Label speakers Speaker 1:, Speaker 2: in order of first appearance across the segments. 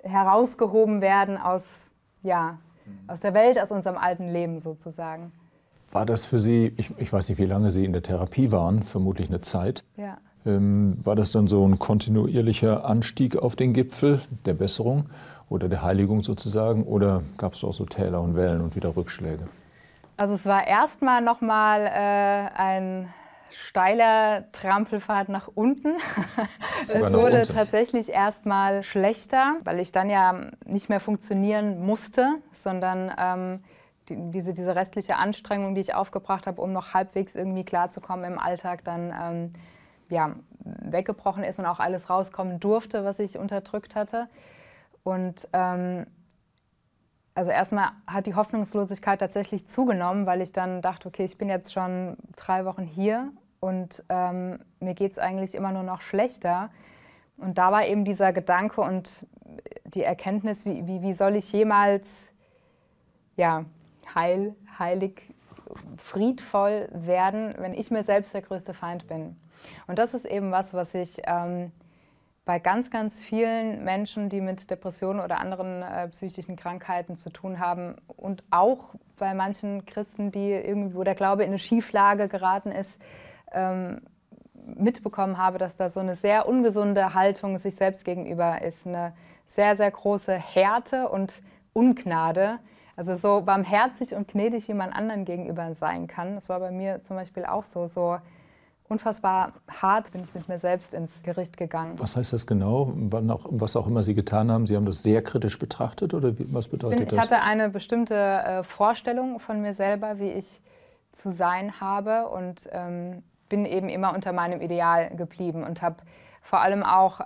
Speaker 1: herausgehoben werden aus der Welt, aus unserem alten Leben sozusagen.
Speaker 2: War das für Sie, ich weiß nicht, wie lange Sie in der Therapie waren, vermutlich eine Zeit.
Speaker 1: Ja.
Speaker 2: War das dann so ein kontinuierlicher Anstieg auf den Gipfel der Besserung oder der Heiligung sozusagen? Oder gab es auch so Täler und Wellen und wieder Rückschläge?
Speaker 1: Also es war erstmal nochmal ein steiler Trampelpfad nach unten. Es wurde tatsächlich erstmal schlechter, weil ich dann ja nicht mehr funktionieren musste, sondern diese restliche Anstrengung, die ich aufgebracht habe, um noch halbwegs irgendwie klarzukommen im Alltag, dann weggebrochen ist und auch alles rauskommen durfte, was ich unterdrückt hatte. Und also erstmal hat die Hoffnungslosigkeit tatsächlich zugenommen, weil ich dann dachte, okay, ich bin jetzt schon 3 Wochen hier und mir geht es eigentlich immer nur noch schlechter. Und da war eben dieser Gedanke und die Erkenntnis, wie soll ich jemals heilig, friedvoll werden, wenn ich mir selbst der größte Feind bin. Und das ist eben was ich bei ganz, ganz vielen Menschen, die mit Depressionen oder anderen psychischen Krankheiten zu tun haben und auch bei manchen Christen, die irgendwie, wo der Glaube in eine Schieflage geraten ist, mitbekommen habe, dass da so eine sehr ungesunde Haltung sich selbst gegenüber ist, eine sehr, sehr große Härte und Ungnade. Also so barmherzig und gnädig, wie man anderen gegenüber sein kann. Das war bei mir zum Beispiel auch so unfassbar hart bin ich mit mir selbst ins Gericht gegangen.
Speaker 2: Was heißt das genau? Was auch immer Sie getan haben, Sie haben das sehr kritisch betrachtet oder was bedeutet das?
Speaker 1: Ich hatte eine bestimmte Vorstellung von mir selber, wie ich zu sein habe und bin eben immer unter meinem Ideal geblieben und habe vor allem auch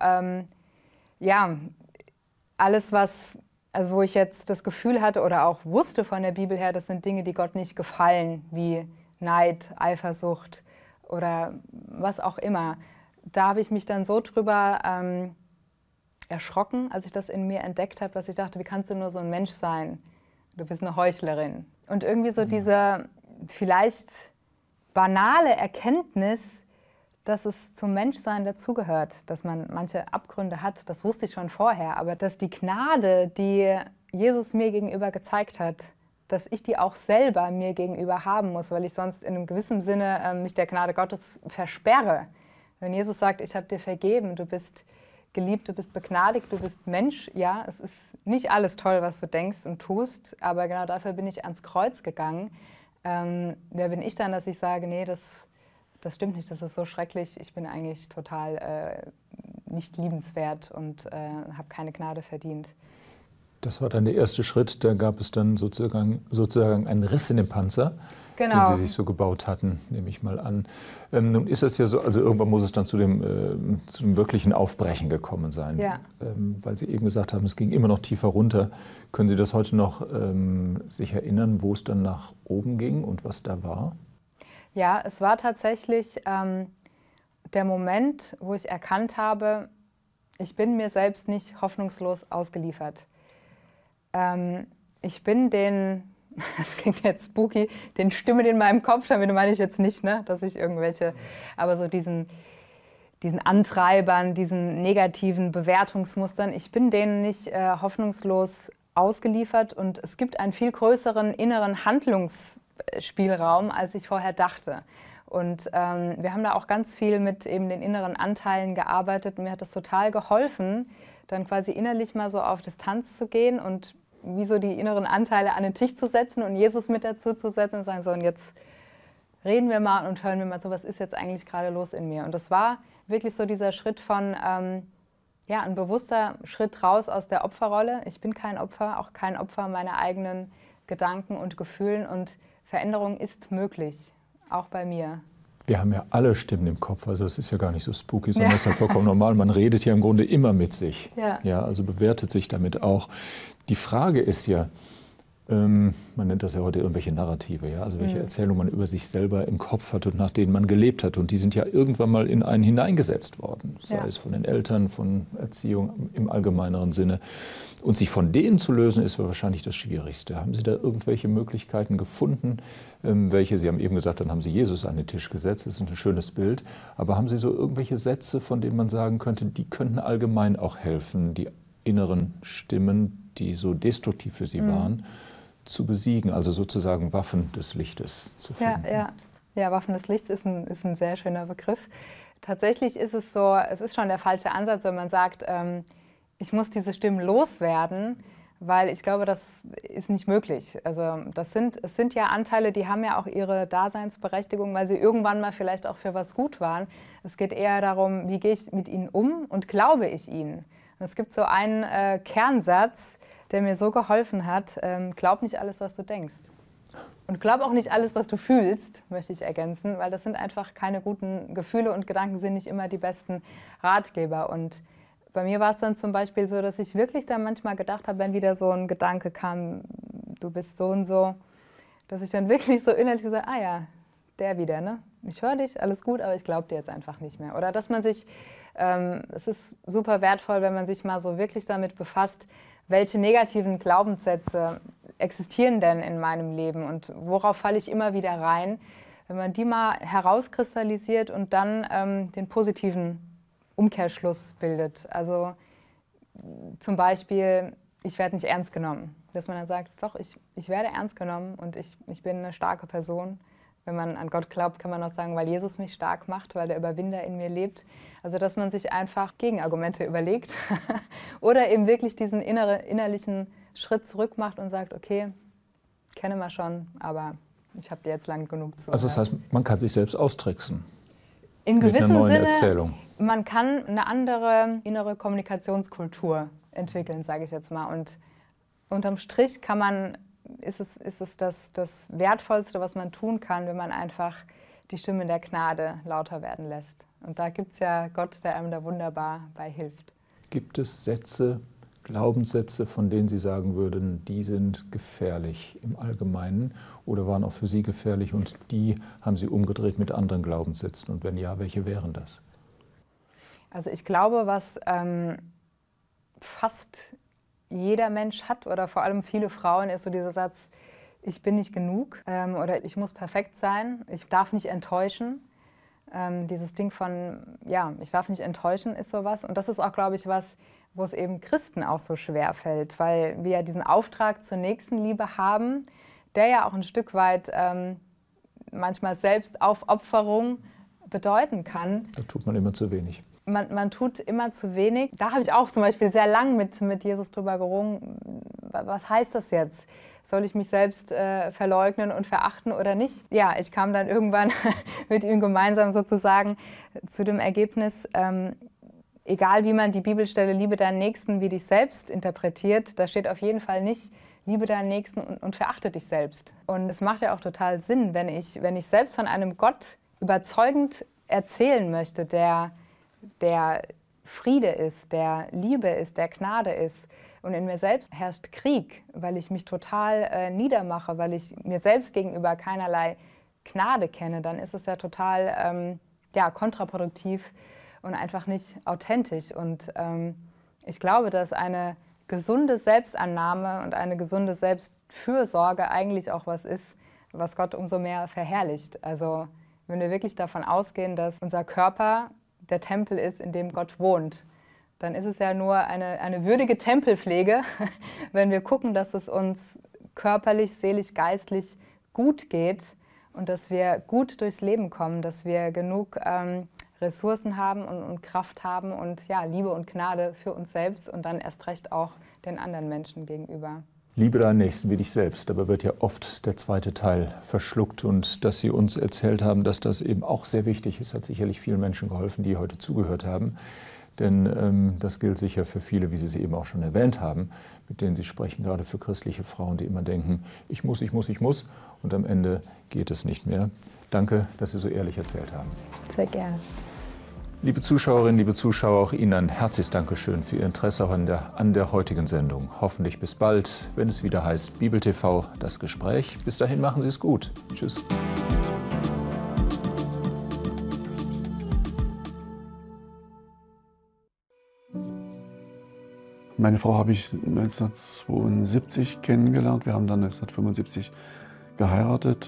Speaker 1: alles, wo ich jetzt das Gefühl hatte oder auch wusste von der Bibel her, das sind Dinge, die Gott nicht gefallen, wie Neid, Eifersucht oder was auch immer. Da habe ich mich dann so drüber erschrocken, als ich das in mir entdeckt habe, dass ich dachte, wie kannst du nur so ein Mensch sein? Du bist eine Heuchlerin. Und irgendwie so diese vielleicht banale Erkenntnis, dass es zum Menschsein dazugehört, dass man manche Abgründe hat, das wusste ich schon vorher, aber dass die Gnade, die Jesus mir gegenüber gezeigt hat, dass ich die auch selber mir gegenüber haben muss, weil ich sonst in einem gewissen Sinne mich der Gnade Gottes versperre. Wenn Jesus sagt, ich habe dir vergeben, du bist geliebt, du bist begnadigt, du bist Mensch, ja, es ist nicht alles toll, was du denkst und tust, aber genau dafür bin ich ans Kreuz gegangen. Wer bin ich dann, dass ich sage, nee, das stimmt nicht, das ist so schrecklich, ich bin eigentlich total nicht liebenswert und habe keine Gnade verdient.
Speaker 2: Das war dann der erste Schritt, da gab es dann sozusagen einen Riss in dem Panzer,
Speaker 1: genau,
Speaker 2: den Sie sich so gebaut hatten, nehme ich mal an. Nun ist es ja so, also irgendwann muss es dann zu dem wirklichen Aufbrechen gekommen sein,
Speaker 1: ja.
Speaker 2: Weil Sie eben gesagt haben, es ging immer noch tiefer runter. Können Sie das heute noch sich erinnern, wo es dann nach oben ging und was da war?
Speaker 1: Ja, es war tatsächlich der Moment, wo ich erkannt habe, ich bin mir selbst nicht hoffnungslos ausgeliefert. Ich bin das klingt jetzt spooky, den Stimmen in meinem Kopf, damit meine ich jetzt nicht, ne, dass ich aber so diesen Antreibern, diesen negativen Bewertungsmustern, ich bin denen nicht hoffnungslos ausgeliefert und es gibt einen viel größeren inneren Handlungsspielraum, als ich vorher dachte. Und wir haben da auch ganz viel mit eben den inneren Anteilen gearbeitet und mir hat das total geholfen, dann quasi innerlich mal so auf Distanz zu gehen und wie so die inneren Anteile an den Tisch zu setzen und Jesus mit dazu zu setzen und sagen, so, und jetzt reden wir mal und hören wir mal so, was ist jetzt eigentlich gerade los in mir? Und das war wirklich so dieser Schritt von, ein bewusster Schritt raus aus der Opferrolle. Ich bin kein Opfer, auch kein Opfer meiner eigenen Gedanken und Gefühlen und Veränderung ist möglich, auch bei mir.
Speaker 2: Wir haben ja alle Stimmen im Kopf, also es ist ja gar nicht so spooky, sondern es ist ja vollkommen normal. Man redet ja im Grunde immer mit sich, also bewertet sich damit auch. Die Frage ist ja, man nennt das ja heute irgendwelche Narrative, also welche Erzählungen man über sich selber im Kopf hat und nach denen man gelebt hat. Und die sind ja irgendwann mal in einen hineingesetzt worden, sei es von den Eltern, von Erziehung im allgemeineren Sinne. Und sich von denen zu lösen, ist wahrscheinlich das Schwierigste. Haben Sie da irgendwelche Möglichkeiten gefunden, Sie haben eben gesagt, dann haben Sie Jesus an den Tisch gesetzt, das ist ein schönes Bild. Aber haben Sie so irgendwelche Sätze, von denen man sagen könnte, die könnten allgemein auch helfen, die inneren Stimmen, die so destruktiv für sie waren, zu besiegen, also sozusagen Waffen des Lichtes zu finden.
Speaker 1: Ja, Waffen des Lichts ist ein sehr schöner Begriff. Tatsächlich ist es so, es ist schon der falsche Ansatz, wenn man sagt, ich muss diese Stimmen loswerden, weil ich glaube, das ist nicht möglich. Also es sind ja Anteile, die haben ja auch ihre Daseinsberechtigung, weil sie irgendwann mal vielleicht auch für was gut waren. Es geht eher darum, wie gehe ich mit ihnen um und glaube ich ihnen. Und es gibt so einen Kernsatz, der mir so geholfen hat, glaub nicht alles, was du denkst. Und glaub auch nicht alles, was du fühlst, möchte ich ergänzen, weil das sind einfach keine guten Gefühle und Gedanken sind nicht immer die besten Ratgeber. Und bei mir war es dann zum Beispiel so, dass ich wirklich dann manchmal gedacht habe, wenn wieder so ein Gedanke kam, du bist so und so, dass ich dann wirklich so innerlich sage, ah ja, der wieder, ne? Ich höre dich, alles gut, aber ich glaube dir jetzt einfach nicht mehr. Oder dass man sich, es ist super wertvoll, wenn man sich mal so wirklich damit befasst, welche negativen Glaubenssätze existieren denn in meinem Leben und worauf falle ich immer wieder rein, wenn man die mal herauskristallisiert und dann den positiven Umkehrschluss bildet. Also zum Beispiel, ich werde nicht ernst genommen. Dass man dann sagt, doch, ich werde ernst genommen und ich bin eine starke Person. Wenn man an Gott glaubt, kann man auch sagen, weil Jesus mich stark macht, weil der Überwinder in mir lebt. Also dass man sich einfach Gegenargumente überlegt oder eben wirklich diesen innerlichen Schritt zurück macht und sagt, okay, kenne man schon, aber ich habe dir jetzt lang genug zugehört.
Speaker 2: Also das heißt, man kann sich selbst austricksen.
Speaker 1: In gewissem Sinne,
Speaker 2: Erzählung.
Speaker 1: Man kann eine andere innere Kommunikationskultur entwickeln, sage ich jetzt mal. Und unterm Strich ist es das Wertvollste, was man tun kann, wenn man einfach die Stimme der Gnade lauter werden lässt. Und da gibt es ja Gott, der einem da wunderbar bei hilft.
Speaker 2: Gibt es Sätze, Glaubenssätze, von denen Sie sagen würden, die sind gefährlich im Allgemeinen oder waren auch für Sie gefährlich und die haben Sie umgedreht mit anderen Glaubenssätzen? Und wenn ja, welche wären das?
Speaker 1: Also ich glaube, was fast jeder Mensch hat oder vor allem viele Frauen, ist so dieser Satz, ich bin nicht genug oder ich muss perfekt sein, ich darf nicht enttäuschen. Dieses Ding von, ja, ich darf nicht enttäuschen, ist sowas. Und das ist auch, glaube ich, was, wo es eben Christen auch so schwer fällt, weil wir ja diesen Auftrag zur Nächstenliebe haben, der ja auch ein Stück weit manchmal Selbstaufopferung bedeuten kann.
Speaker 2: Da tut man immer zu wenig.
Speaker 1: Man tut immer zu wenig. Da habe ich auch zum Beispiel sehr lang mit Jesus drüber gerungen. Was heißt das jetzt? Soll ich mich selbst verleugnen und verachten oder nicht? Ja, ich kam dann irgendwann mit ihm gemeinsam sozusagen zu dem Ergebnis, egal wie man die Bibelstelle Liebe deinen Nächsten wie dich selbst interpretiert, da steht auf jeden Fall nicht, liebe deinen Nächsten und verachte dich selbst. Und es macht ja auch total Sinn, wenn ich selbst von einem Gott überzeugend erzählen möchte, der Friede ist, der Liebe ist, der Gnade ist. Und in mir selbst herrscht Krieg, weil ich mich total niedermache, weil ich mir selbst gegenüber keinerlei Gnade kenne, dann ist es ja total kontraproduktiv und einfach nicht authentisch. Und ich glaube, dass eine gesunde Selbstannahme und eine gesunde Selbstfürsorge eigentlich auch was ist, was Gott umso mehr verherrlicht. Also wenn wir wirklich davon ausgehen, dass unser Körper der Tempel ist, in dem Gott wohnt, dann ist es ja nur eine würdige Tempelpflege, wenn wir gucken, dass es uns körperlich, seelisch, geistlich gut geht und dass wir gut durchs Leben kommen, dass wir genug Ressourcen haben und Kraft haben und ja, Liebe und Gnade für uns selbst und dann erst recht auch den anderen Menschen gegenüber.
Speaker 2: Liebe deinen Nächsten wie dich selbst. Dabei wird ja oft der zweite Teil verschluckt. Und dass Sie uns erzählt haben, dass das eben auch sehr wichtig ist, hat sicherlich vielen Menschen geholfen, die heute zugehört haben. Denn das gilt sicher für viele, wie Sie es eben auch schon erwähnt haben, mit denen Sie sprechen, gerade für christliche Frauen, die immer denken, ich muss. Und am Ende geht es nicht mehr. Danke, dass Sie so ehrlich erzählt haben.
Speaker 1: Sehr gerne.
Speaker 2: Liebe Zuschauerinnen, liebe Zuschauer, auch Ihnen ein herzliches Dankeschön für Ihr Interesse auch an der heutigen Sendung. Hoffentlich bis bald, wenn es wieder heißt Bibel TV, das Gespräch. Bis dahin machen Sie es gut. Tschüss.
Speaker 3: Meine Frau habe ich 1972 kennengelernt. Wir haben dann 1975 geheiratet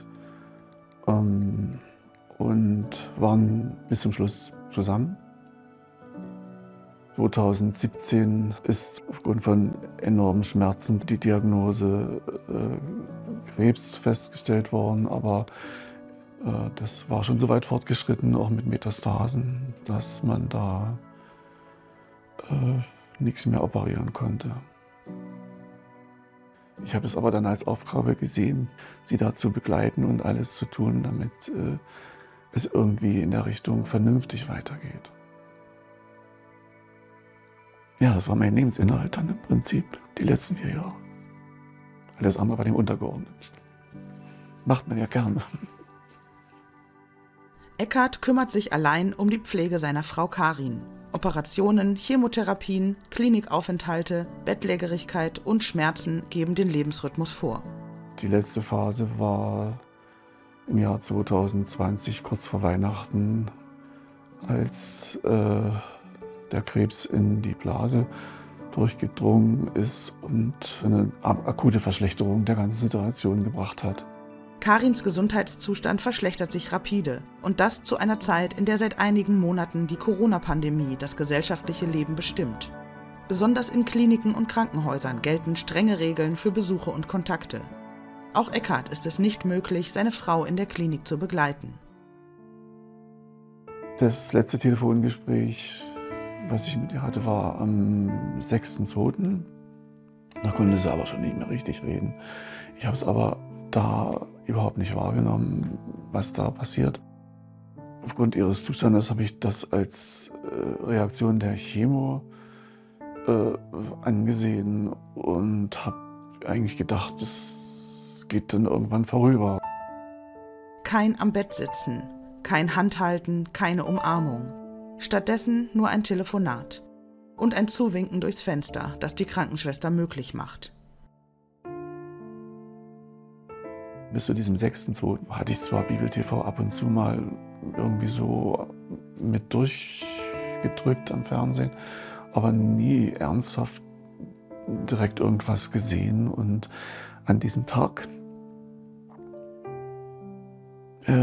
Speaker 3: und waren bis zum Schluss zusammen. 2017 ist aufgrund von enormen Schmerzen die Diagnose Krebs festgestellt worden, aber das war schon so weit fortgeschritten, auch mit Metastasen, dass man da nichts mehr operieren konnte. Ich habe es aber dann als Aufgabe gesehen, sie da zu begleiten und alles zu tun, damit es irgendwie in der Richtung vernünftig weitergeht. Ja, das war mein Lebensinhalt dann im Prinzip, die letzten 4 Jahre. Alles andere war dem untergeordnet. Macht man ja gerne.
Speaker 4: Eckhard kümmert sich allein um die Pflege seiner Frau Karin. Operationen, Chemotherapien, Klinikaufenthalte, Bettlägerigkeit und Schmerzen geben den Lebensrhythmus vor.
Speaker 3: Die letzte Phase war im Jahr 2020, kurz vor Weihnachten, als der Krebs in die Blase durchgedrungen ist und eine akute Verschlechterung der ganzen Situation gebracht hat.
Speaker 4: Karins Gesundheitszustand verschlechtert sich rapide und das zu einer Zeit, in der seit einigen Monaten die Corona-Pandemie das gesellschaftliche Leben bestimmt. Besonders in Kliniken und Krankenhäusern gelten strenge Regeln für Besuche und Kontakte. Auch Eckhard ist es nicht möglich, seine Frau in der Klinik zu begleiten.
Speaker 3: Das letzte Telefongespräch, was ich mit ihr hatte, war am 6.2. Da konnte sie aber schon nicht mehr richtig reden. Ich habe es aber da überhaupt nicht wahrgenommen, was da passiert. Aufgrund ihres Zustandes habe ich das als Reaktion der Chemo angesehen und habe eigentlich gedacht, das geht dann irgendwann vorüber.
Speaker 4: Kein am Bett sitzen, kein Handhalten, keine Umarmung. Stattdessen nur ein Telefonat und ein Zuwinken durchs Fenster, das die Krankenschwester möglich macht.
Speaker 3: Bis zu diesem 6.2. hatte ich zwar Bibel TV ab und zu mal irgendwie so mit durchgedrückt am Fernsehen, aber nie ernsthaft direkt irgendwas gesehen. Und an diesem Tag, ich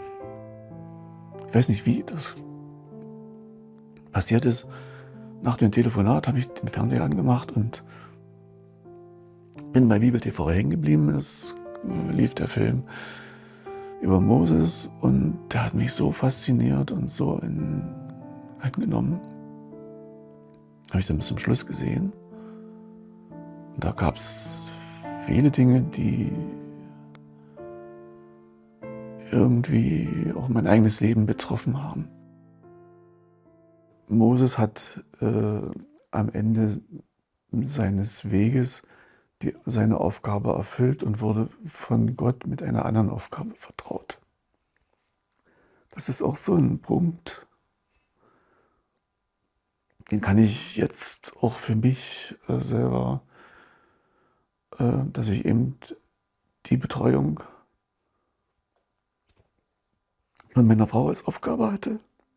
Speaker 3: weiß nicht, wie das passiert ist, nach dem Telefonat habe ich den Fernseher angemacht und bin bei Bibel TV hängen geblieben. Es lief der Film über Moses und der hat mich so fasziniert und so eingenommen. Habe ich dann bis zum Schluss gesehen. Und da gab es viele Dinge, die irgendwie auch mein eigenes Leben betroffen haben. Moses hat am Ende seines Weges seine Aufgabe erfüllt und wurde von Gott mit einer anderen Aufgabe vertraut. Das ist auch so ein Punkt, den kann ich jetzt auch für mich selber, dass ich eben die Betreuung von meiner Frau als Aufgabe hatte.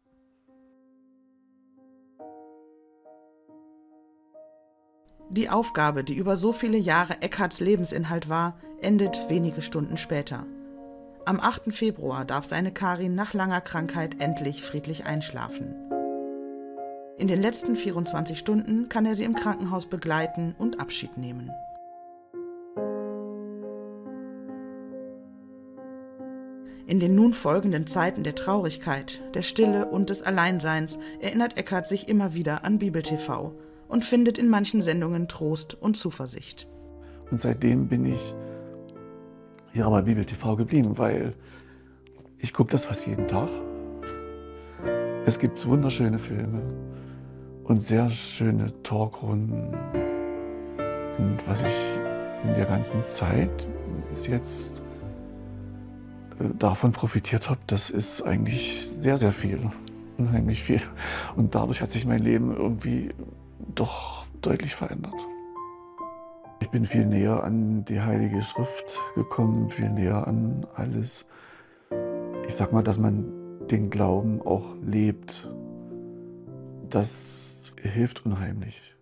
Speaker 4: Die Aufgabe, die über so viele Jahre Eckhards Lebensinhalt war, endet wenige Stunden später. Am 8. Februar darf seine Karin nach langer Krankheit endlich friedlich einschlafen. In den letzten 24 Stunden kann er sie im Krankenhaus begleiten und Abschied nehmen. In den nun folgenden Zeiten der Traurigkeit, der Stille und des Alleinseins erinnert Eckhard sich immer wieder an Bibel TV und findet in manchen Sendungen Trost und Zuversicht.
Speaker 3: Und seitdem bin ich hier bei Bibel TV geblieben, weil ich gucke das fast jeden Tag. Es gibt wunderschöne Filme und sehr schöne Talkrunden. Und was ich in der ganzen Zeit bis jetzt davon profitiert habe, das ist eigentlich sehr, sehr viel. Unheimlich viel. Und dadurch hat sich mein Leben irgendwie doch deutlich verändert. Ich bin viel näher an die Heilige Schrift gekommen, viel näher an alles. Ich sag mal, dass man den Glauben auch lebt. Das hilft unheimlich.